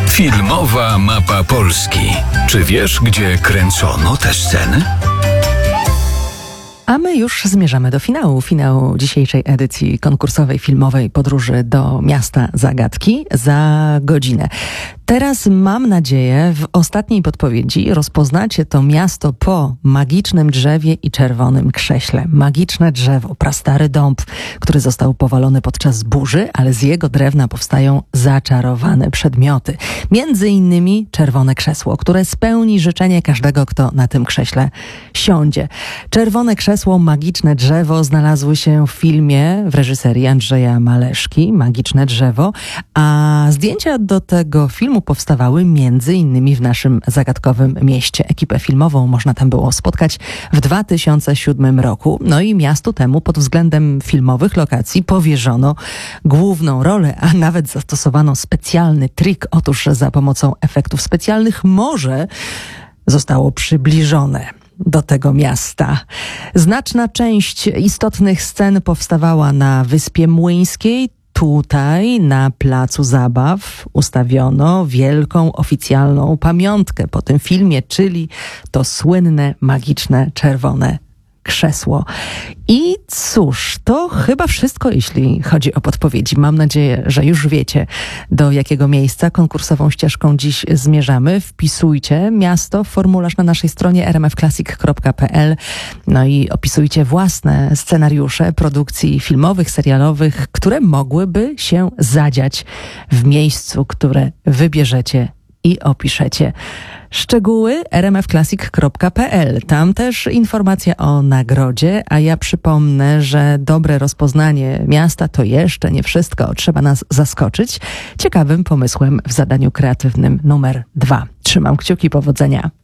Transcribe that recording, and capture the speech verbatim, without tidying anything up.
Filmowa mapa Polski. Czy wiesz, gdzie kręcono te sceny? A my już zmierzamy do finału. Finału dzisiejszej edycji konkursowej filmowej Podróży do Miasta Zagadki za godzinę. Teraz mam nadzieję w ostatniej podpowiedzi rozpoznacie to miasto po magicznym drzewie i czerwonym krześle. Magiczne drzewo, prastary dąb, który został powalony podczas burzy, ale z jego drewna powstają zaczarowane przedmioty. Między innymi czerwone krzesło, które spełni życzenie każdego, kto na tym krześle siądzie. Czerwone krzesło, magiczne drzewo znalazły się w filmie w reżyserii Andrzeja Maleszki, Magiczne drzewo, a zdjęcia do tego filmu powstawały między innymi w naszym zagadkowym mieście. Ekipę filmową można tam było spotkać w dwa tysiące siódmym roku. No i miastu temu pod względem filmowych lokacji powierzono główną rolę, a nawet zastosowano specjalny trik. Otóż za pomocą efektów specjalnych morze zostało przybliżone do tego miasta. Znaczna część istotnych scen powstawała na Wyspie Młyńskiej. Tutaj na placu zabaw ustawiono wielką oficjalną pamiątkę po tym filmie, czyli to słynne, magiczne, czerwone krzesło. I cóż, to chyba wszystko, jeśli chodzi o podpowiedzi. Mam nadzieję, że już wiecie, do jakiego miejsca konkursową ścieżką dziś zmierzamy. Wpisujcie miasto w formularz na naszej stronie r m f classic kropka p l. No i opisujcie własne scenariusze produkcji filmowych, serialowych, które mogłyby się zadziać w miejscu, które wybierzecie i opiszecie. Szczegóły r m f classic kropka p l. Tam też informacja o nagrodzie, a ja przypomnę, że dobre rozpoznanie miasta to jeszcze nie wszystko. Trzeba nas zaskoczyć ciekawym pomysłem w zadaniu kreatywnym numer dwa. Trzymam kciuki, powodzenia.